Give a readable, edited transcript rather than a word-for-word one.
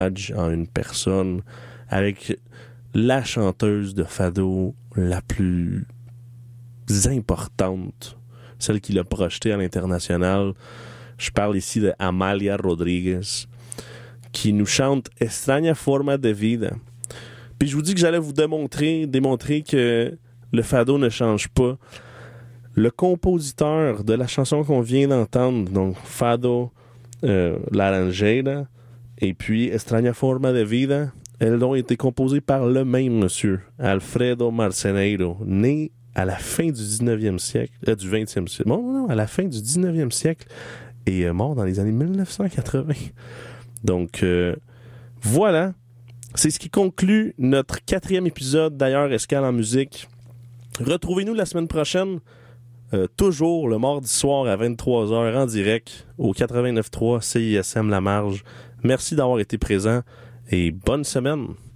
en une personne avec la chanteuse de fado la plus importante, celle qui l'a projetée à l'international. Je parle ici de Amalia Rodriguez, qui nous chante Extraña Forma de Vida. Puis je vous dis que j'allais vous démontrer que le fado ne change pas. Le compositeur de la chanson qu'on vient d'entendre, donc Fado Laranjeira, et puis Extraña Forma de Vida, elles ont été composées par le même monsieur, Alfredo Marceneiro, né à la fin du 19e siècle, du 20e siècle, non, à la fin du 19e siècle, et mort dans les années 1980. Donc, voilà. C'est ce qui conclut notre 4e épisode, d'ailleurs, Escale en musique. Retrouvez-nous la semaine prochaine, toujours le mardi soir à 23h en direct au 89.3 CISM La Marge. Merci d'avoir été présent et bonne semaine.